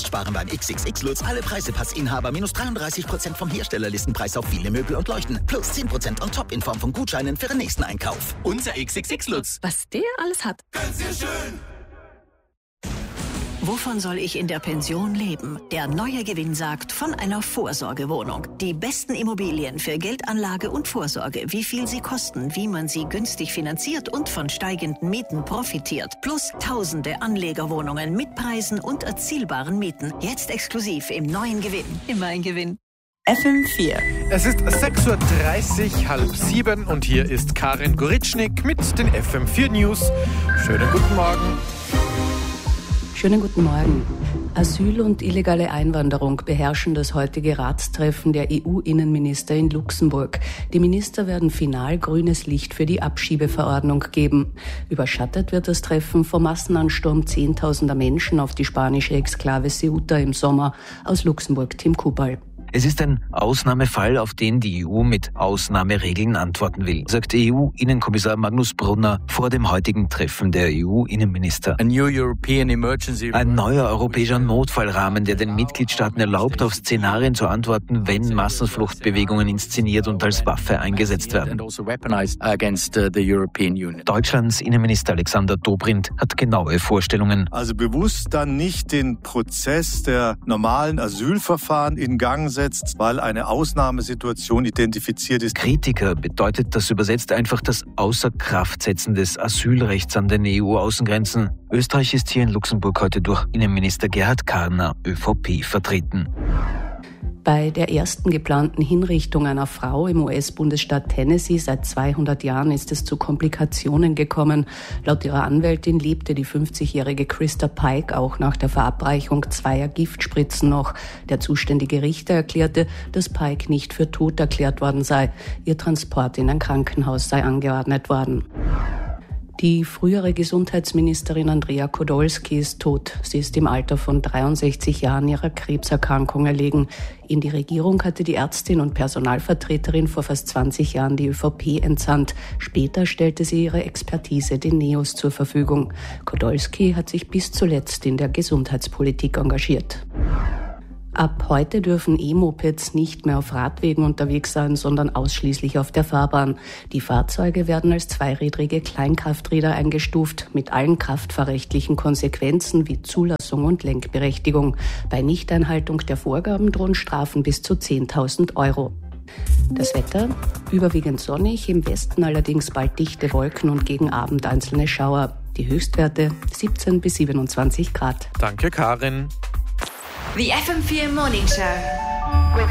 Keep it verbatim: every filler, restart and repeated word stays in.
Jetzt sparen beim X X X Lutz alle Preisepassinhaber minus dreiunddreißig Prozent vom Herstellerlistenpreis auf viele Möbel und Leuchten. Plus zehn Prozent on top in Form von Gutscheinen für den nächsten Einkauf. Unser X X X Lutz. Was der alles hat. Ganz sehr schön. Wovon soll ich in der Pension leben? Der neue Gewinn sagt von einer Vorsorgewohnung. Die besten Immobilien für Geldanlage und Vorsorge, wie viel sie kosten, wie man sie günstig finanziert und von steigenden Mieten profitiert. Plus tausende Anlegerwohnungen mit Preisen und erzielbaren Mieten. Jetzt exklusiv im neuen Gewinn. Immer ein Gewinn. F M vier. Es ist sechs Uhr dreißig, halb sieben und hier ist Karin Goritschnik mit den F M vier News. Schönen guten Morgen. Schönen guten Morgen. Asyl und illegale Einwanderung beherrschen das heutige Ratstreffen der E U-Innenminister in Luxemburg. Die Minister werden final grünes Licht für die Abschiebeverordnung geben. Überschattet wird das Treffen vom Massenansturm zehntausender Menschen auf die spanische Exklave Ceuta im Sommer. Aus Luxemburg, Tim Kubal. Es ist ein Ausnahmefall, auf den die E U mit Ausnahmeregeln antworten will, sagt E U-Innenkommissar Magnus Brunner vor dem heutigen Treffen der E U-Innenminister. Ein neuer europäischer Notfallrahmen, der den Mitgliedstaaten erlaubt, auf Szenarien zu antworten, wenn Massenfluchtbewegungen inszeniert und als Waffe eingesetzt werden. Deutschlands Innenminister Alexander Dobrindt hat genaue Vorstellungen. Also bewusst dann nicht den Prozess der normalen Asylverfahren in Gang setzt, weil eine Ausnahmesituation identifiziert ist. Kritiker bedeutet das übersetzt einfach das Außerkraftsetzen des Asylrechts an den E U-Außengrenzen. Österreich ist hier in Luxemburg heute durch Innenminister Gerhard Karner, ÖVP, vertreten. Bei der ersten geplanten Hinrichtung einer Frau im U S-Bundesstaat Tennessee seit zweihundert Jahren ist es zu Komplikationen gekommen. Laut ihrer Anwältin lebte die fünfzigjährige Krista Pike auch nach der Verabreichung zweier Giftspritzen noch. Der zuständige Richter erklärte, dass Pike nicht für tot erklärt worden sei. Ihr Transport in ein Krankenhaus sei angeordnet worden. Die frühere Gesundheitsministerin Andrea Podolski ist tot. Sie ist im Alter von dreiundsechzig Jahren ihrer Krebserkrankung erlegen. In die Regierung hatte die Ärztin und Personalvertreterin vor fast zwanzig Jahren die ÖVP entsandt. Später stellte sie ihre Expertise den Neos zur Verfügung. Podolski hat sich bis zuletzt in der Gesundheitspolitik engagiert. Ab heute dürfen E-Mopeds nicht mehr auf Radwegen unterwegs sein, sondern ausschließlich auf der Fahrbahn. Die Fahrzeuge werden als zweirädrige Kleinkrafträder eingestuft, mit allen kraftfahrrechtlichen Konsequenzen wie Zulassung und Lenkberechtigung. Bei Nichteinhaltung der Vorgaben drohen Strafen bis zu zehntausend Euro. Das Wetter? Überwiegend sonnig, im Westen allerdings bald dichte Wolken und gegen Abend einzelne Schauer. Die Höchstwerte siebzehn bis siebenundzwanzig Grad. Danke, Karin. The F M vier Morning Show.